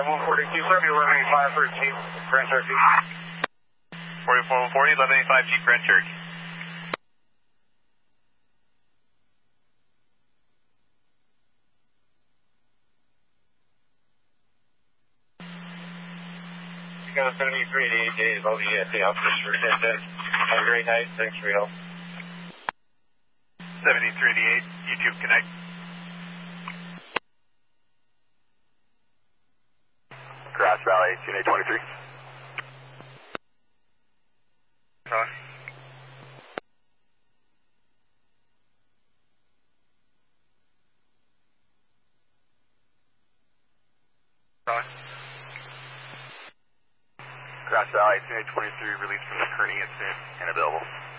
142, February 1185 for Jeep, Grand Cherokee. 4440, 1185 Jeep Grand Cherokee. You got a 7388 days, all the officers for attention. Have a great night, thanks for your help. 7388, YouTube Connect. Grass Valley, CNA 23. Huh? Grass Valley, CNA 23, released from the current incident and available.